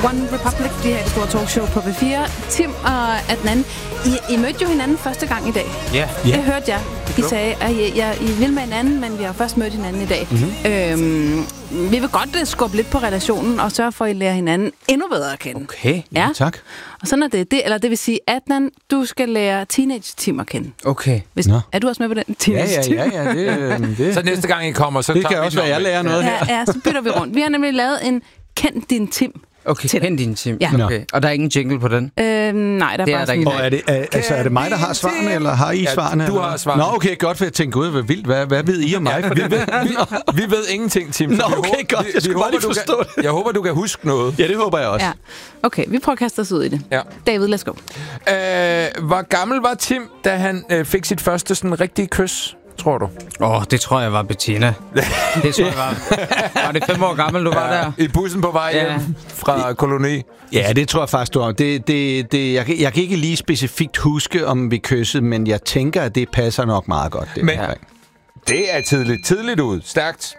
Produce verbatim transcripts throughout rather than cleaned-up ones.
One Republic, det her er det store talkshow på V fire. Tim og Adnan, I, I mødte jo hinanden første gang i dag. Ja. Yeah. Det yeah. hørte jeg. I sagde, at I, ja, I vil med hinanden, men vi har først mødt hinanden i dag. Mm-hmm. Øhm, vi vil godt skubbe lidt på relationen og sørge for, at I lærer hinanden endnu bedre at kende. Okay, ja. Tak. Og sådan er det. det. Eller det vil sige, Adnan, du skal lære teenage-Tim at kende. Okay. Hvis, er du også med på den? Teenage-Tim? Ja, ja, ja. ja det, det. Så næste gang I kommer, så det kan også være, jeg lærer noget her. Ja, ja, så bytter vi rundt. Vi har nemlig lavet en Kend din Tim. Okay, kend din Tim. Ja. Okay. Og der er ingen jingle på den? Øhm, nej, der er det bare er sådan der og er det, er, altså, er det mig, der har svarene, eller har I ja, svarene? du har svarene. Nå, okay, godt, for jeg tænkte, gud, hvad vildt. Hvad, hvad ved I om mig? vi, ved, vi, vi ved ingenting, Tim. Nå, okay, godt. Jeg skulle bare lige forstå kan, det. Jeg håber, du kan huske noget. Ja, det håber jeg også. Ja. Okay, vi prøver at kaste os ud i det. Ja. David, let's go. Øh, hvor gammel var Tim, da han øh, fik sit første sådan rigtige kys, tror du? Åh, oh, det tror jeg var Bettina. Det tror jeg var. Var det fem år gammel, du ja, var der? I bussen på vej ja. hjem fra koloni. Ja, det tror jeg faktisk, du har. Det, det, det, jeg, jeg kan ikke lige specifikt huske, om vi kyssede, men jeg tænker, at det passer nok meget godt. Det, men ja. det er tidligt. Tidligt ud. Stærkt.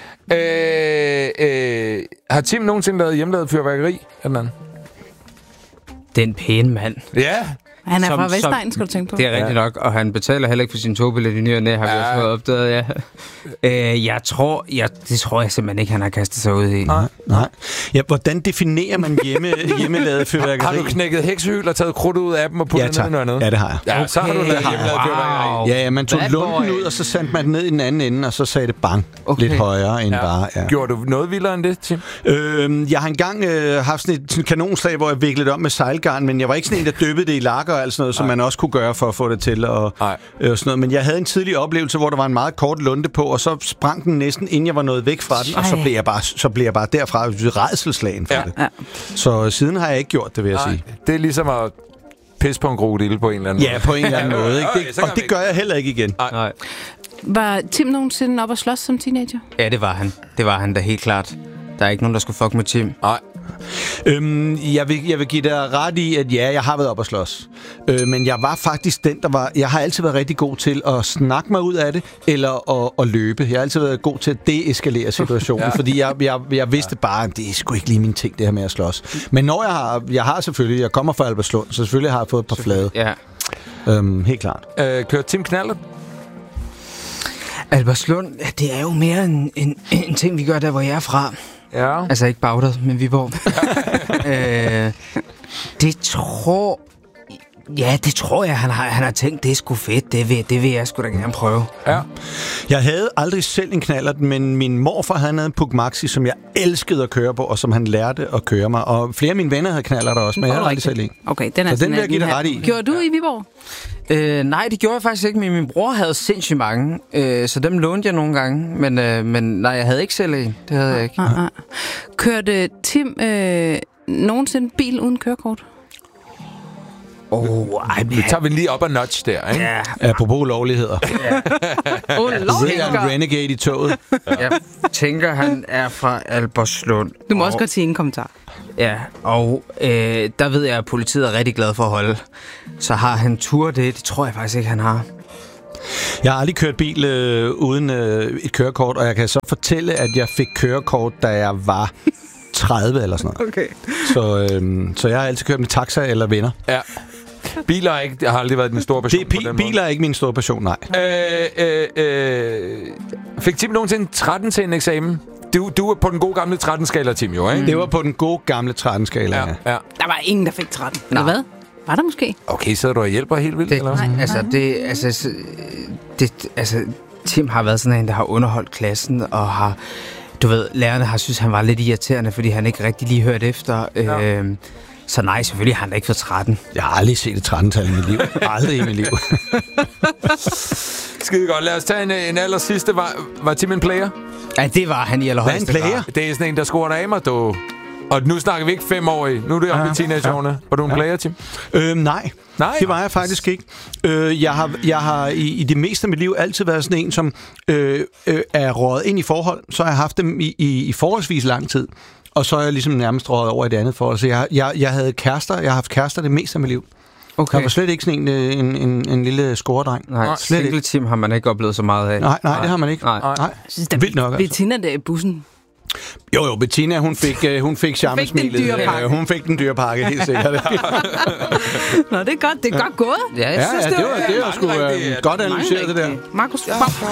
Øh, øh, har Tim nogensinde lavet hjemmelavet fyrværkeri? Eller Den pæne mand. Ja. Han er som, fra Vestegn, som, skal du tænke på. Det er rigtigt ja. nok, og han betaler heller ikke for sin togbillet i ny og næ, har vi ja. også fået opdaget, ja. Øh, jeg tror, jeg, det tror jeg simpelthen ikke, han har kastet sig ud i. Nej, nej. Ja, hvordan definerer man hjemme, hjemmelavet fyrværkeri? Har du knækket heksehyl og taget krudt ud af dem og puttet ja, ned i noget andet? Ja, det har jeg. Ja, okay. Så har du lavet hjemmelavet fyrværkeri. Ja, ja, man tog lunden ud, og så sendte man den ned i den anden ende, og så sagde det bang. Okay. Lidt højere end ja. bare. Ja. Gjorde du noget vildere end det, Tim? Øhm, jeg har engang øh, haft sådan et sådan kanonslag, hvor jeg viklede om med sejlgarn, men jeg var ikke sådan en, der dyppede det i lakker og alt sådan noget, som man også kunne gøre for at få det til og, øh, sådan noget. Men jeg havde en tidlig oplevelse, hvor der var en meget kort lunde på, og så sprang den næsten, inden jeg var nået væk fra den, og så blev jeg bare, så blev jeg bare derfra rædselsslagen for ja. det. Ja. Så siden har jeg ikke gjort det, vil jeg Nej, sige. Det er ligesom at pisse på en krokodille på en eller anden ja, måde. Ja, på en eller anden måde. Ikke? Det, og det gør jeg heller ikke igen. Nej. Var Tim nogensinde op og slås som teenager? Ja, det var han. Det var han da helt klart. Der er ikke nogen, der skulle fuck med Tim. Nej. Øhm, jeg, vil, jeg vil give dig ret i, at ja, jeg har været op at slås. Øh, men jeg var faktisk den, der var... Jeg har altid været rigtig god til at snakke mig ud af det, eller at, at løbe. Jeg har altid været god til at deeskalere situationen, ja. fordi jeg, jeg, jeg vidste bare, at det er sgu ikke lige min ting, det her med at slås. Men når jeg har... Jeg har selvfølgelig... Jeg kommer fra Albertslund, så selvfølgelig har jeg fået et par flade. Ja. Øhm, helt klart. Øh, kører Tim knaldet? Albertslund, det er jo mere en, en, en ting, vi gør der, hvor jeg er fra. Ja. Altså ikke Bagdad, men Viborg. øh, det tror... Ja, det tror jeg, han har, han har tænkt, det er sgu fedt. Det vil, det vil jeg sgu da gerne prøve. Ja. Jeg havde aldrig selv en knallert, men min morfar han havde en Puch Maxi, som jeg elskede at køre på, og som han lærte at køre mig. Og flere af mine venner havde knallerter også, men jeg havde aldrig selv en. Okay, den er så den vil jeg give dig ret i. Gjorde du i Viborg? Øh, nej, det gjorde jeg faktisk ikke, men min bror havde sindssygt mange, øh, så dem lånte jeg nogle gange, men, øh, men nej, jeg havde ikke selv en. Det havde jeg ikke. Ah, ah. Kørte Tim øh, nogensinde bil uden kørekort? Åh, oh, ej, vi tager vi lige op og notch der, ikke? Ja. Apropos lovligheder. Ja. Ulovligheder. En renegade i toget. Jeg tænker, han er fra Albertslund. Du må og, også godt sige en kommentar. Ja, og øh, der ved jeg, at politiet er rigtig glad for at holde. Så har han tur det? Det tror jeg faktisk ikke, han har. Jeg har aldrig kørt bil øh, uden øh, et kørekort, og jeg kan så fortælle, at jeg fik kørekort, da jeg var tredive eller sådan noget. Okay. Så, øh, så jeg har altid kørt med taxa eller venner. Ja. Biler er ikke, har aldrig været min store passion. Det, pi- biler er ikke min store passion, nej. Øh, øh, øh, fik Tim nogensinde tretten til en eksamen? Du, du var på den gode gamle tretten-skala, Tim, jo, ikke? Mm. Det var på den gode gamle tretten-skala, ja. ja. Der var ingen, der fik tretten. Eller hvad? Var der måske? Okay, så du og hjælper helt vildt, det, eller nej, altså, det, altså, det, altså, Tim har været sådan en, der har underholdt klassen, og har, du ved, lærerne har synes, han var lidt irriterende, fordi han ikke rigtig lige hørte efter. Ja. Øh, Så nej, selvfølgelig har han da ikke for tretten. Jeg har aldrig set et tretten-tal i mit liv. Aldrig i mit liv. Skide godt. Lad os tage en, en aller sidste. Var, var Tim en player? Ja, det var han i allerhøjeste grad. Hvad en player? Det er sådan en, der scorer af mig, du. Og nu snakker vi ikke fem år i. Nu er det oppe ja, i teenageårene. Ja. Var du en ja. player, Tim? Øhm, nej. nej, det var jeg faktisk ikke. Øh, jeg har, jeg har i, i det meste af mit liv altid været sådan en, som øh, øh, er røget ind i forhold. Så har jeg haft dem i, i, i forholdsvis lang tid. Og så er jeg ligesom nærmest røget over i det andet forhold. Så jeg, jeg, jeg havde kærester. Jeg har haft kærester det meste af mit liv. Okay. Jeg var slet ikke sådan en, en, en, en lille scoredreng. Nej, single team har man ikke oplevet så meget af. Nej, nej, det har man ikke. Nej. nej. Jeg synes, der vildt nok. Bettina der i bussen. Jo, jo, Bettina, hun fik, uh, hun fik charmesmilet. Hun fik den dyre pakke. Uh, hun fik den dyre pakke, helt sikkert. Nå, det er godt. Det er ja. godt gået. Ja, jeg Ja, synes, ja, det det var, var, det var sgu uh, godt analyseret, det der. Markus,